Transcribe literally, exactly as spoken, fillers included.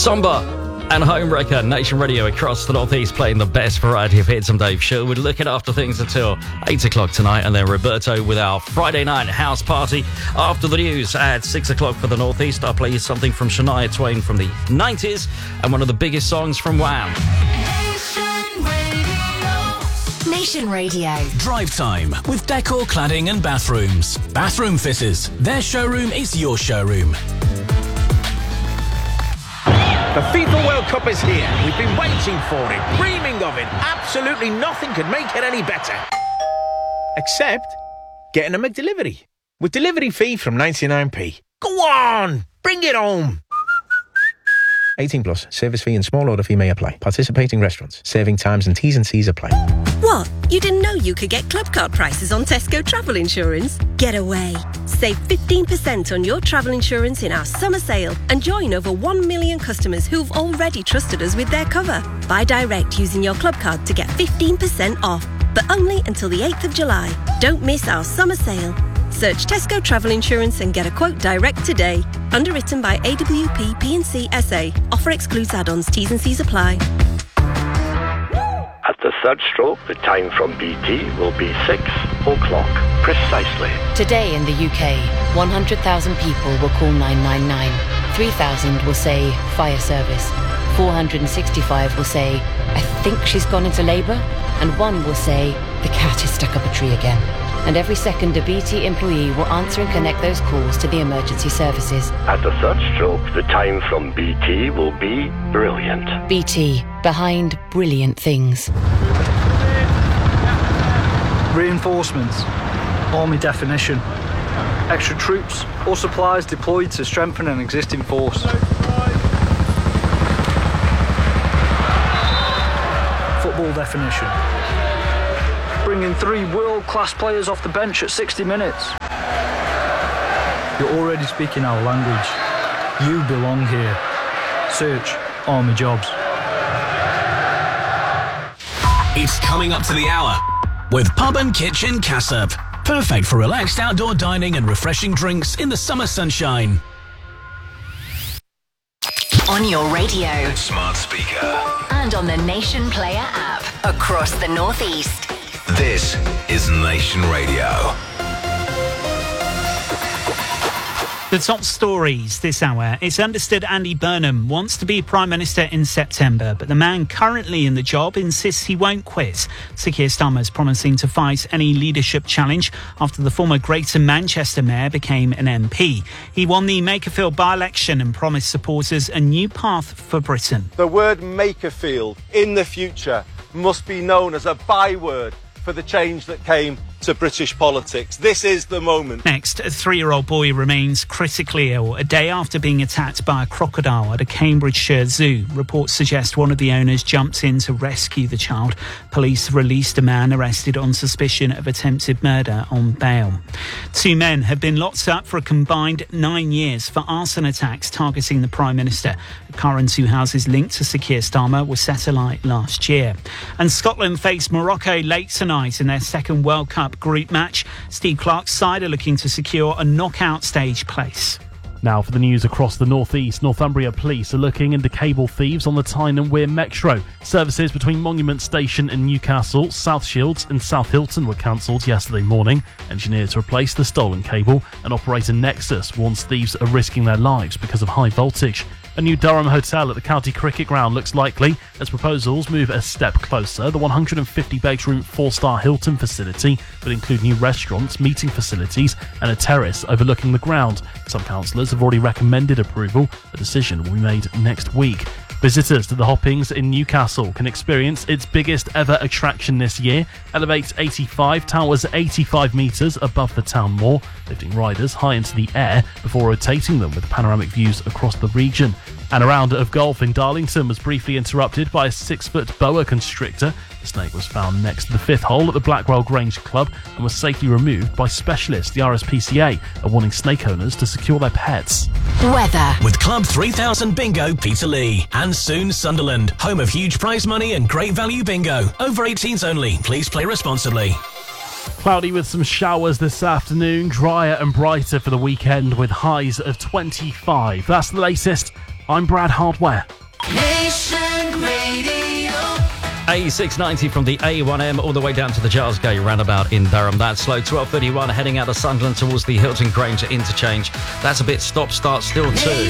Somber and Homewrecker, Nation Radio across the Northeast, playing the best variety of hits. I'm Dave Sherwood, looking after things until eight o'clock tonight, and then Roberto with our Friday night house party. After the news at six o'clock for the Northeast, I'll play you something from Shania Twain from the nineties and one of the biggest songs from Wham! Nation Radio. Nation Radio. Drive Time with Decor Cladding and Bathrooms. Bathroom Fitters. Their showroom is your showroom. The FIFA World Cup is here. We've been waiting for it, dreaming of it. Absolutely nothing could make it any better. Except getting a McDelivery. With delivery fee from ninety-nine p. Go on, bring it home. eighteen plus, service fee and small order fee may apply. Participating restaurants, serving times and T's and C's apply. What? You didn't know you could get club card prices on Tesco travel insurance? Get away. Save fifteen percent on your travel insurance in our summer sale and join over one million customers who've already trusted us with their cover. Buy direct using your club card to get fifteen percent off, but only until the eighth of July. Don't miss our summer sale. Search Tesco Travel Insurance and get a quote direct today. Underwritten by A W P P and C S A. Offer excludes add-ons. T's and C's apply. At the third stroke, the time from B T will be six o'clock precisely. Today in the U K, one hundred thousand people will call nine nine nine. three thousand will say fire service. four hundred sixty-five will say, I think she's gone into labour. And one will say, the cat is stuck up a tree again. And every second, a B T employee will answer and connect those calls to the emergency services. At the third stroke, the time from B T will be brilliant. B T, behind brilliant things. Reinforcements. Army definition. Extra troops or supplies deployed to strengthen an existing force. Football definition. Bringing three world-class players off the bench at sixty minutes. You're already speaking our language. You belong here. Search Army Jobs. It's coming up to the hour with Pub and Kitchen Cassup. Perfect for relaxed outdoor dining and refreshing drinks in the summer sunshine. On your radio. Smart speaker. And on the Nation Player app. Across the Northeast. This is Nation Radio. The top stories this hour. It's understood Andy Burnham wants to be Prime Minister in September, but the man currently in the job insists he won't quit. Sir Keir Starmer's promising to fight any leadership challenge after the former Greater Manchester Mayor became an M P. He won the Makerfield by-election and promised supporters a new path for Britain. The word Makerfield in the future must be known as a byword for the change that came to British politics. This is the moment. Next, a three-year-old boy remains critically ill a day after being attacked by a crocodile at a Cambridgeshire zoo. Reports suggest one of the owners jumped in to rescue the child. Police released a man arrested on suspicion of attempted murder on bail. Two men have been locked up for a combined nine years for arson attacks targeting the Prime Minister. The car and two houses linked to Sir Keir Starmer were set alight last year. And Scotland face Morocco late tonight in their second World Cup group match. Steve Clarke's side are looking to secure a knockout stage place. Now for the news across the northeast. Northumbria police are looking into cable thieves on the Tyne and Wear Metro. Services between Monument Station and Newcastle, South Shields and South Hilton were cancelled yesterday morning. Engineered to replace the stolen cable, and operator Nexus warns thieves are risking their lives because of high voltage. A new Durham hotel at the County Cricket Ground looks likely as proposals move a step closer. The one hundred fifty bedroom four-star Hilton facility would include new restaurants, meeting facilities and a terrace overlooking the ground. Some councillors have already recommended approval. A decision will be made next week. Visitors to the Hoppings in Newcastle can experience its biggest ever attraction this year. Elevates eighty-five towers eighty-five metres above the town moor, lifting riders high into the air before rotating them with panoramic views across the region. And a round of golf in Darlington was briefly interrupted by a six-foot boa constrictor. The snake was found next to the fifth hole at the Blackwell Grange Club and was safely removed by specialists. The R S P C A are warning snake owners to secure their pets. Weather. With Club three thousand Bingo Peterlee. And soon Sunderland, home of huge prize money and great value bingo. Over eighteens only. Please play responsibly. Cloudy with some showers this afternoon, drier and brighter for the weekend with highs of twenty-five. That's the latest. I'm Brad Hardware. Nation Radio. A six ninety from the A one M all the way down to the Gilesgate roundabout in Durham. That's slow. twelve thirty-one heading out of Sunderland towards the Hilton Grange interchange. That's a bit stop-start still too.